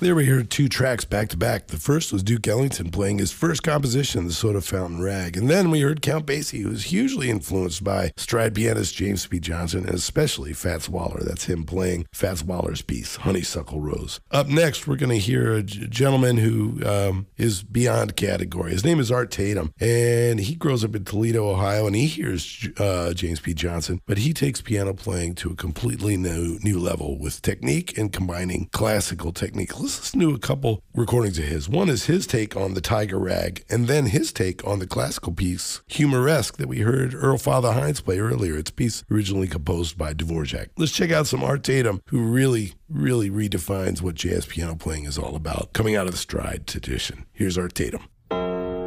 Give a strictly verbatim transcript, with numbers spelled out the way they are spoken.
There we heard two tracks back to back. The first was Duke Ellington playing his first composition, The Soda Fountain Rag. And then we heard Count Basie, who was hugely influenced by stride pianist James P. Johnson, and especially Fats Waller. That's him playing Fats Waller's piece, Honeysuckle Rose. Up next, we're going to hear a g- gentleman who um, is beyond category. His name is Art Tatum, and he grows up in Toledo, Ohio, and he hears uh, James P. Johnson, but he takes piano playing to a completely new, new level with technique and combining classical technique. Let's listen to a couple recordings of his. One is his take on the Tiger Rag, and then his take on the classical piece, Humoresque, that we heard Earl Father Hines play earlier. It's a piece originally composed by Dvorak. Let's check out some Art Tatum, who really, really redefines what jazz piano playing is all about, coming out of the stride tradition. Here's Art Tatum.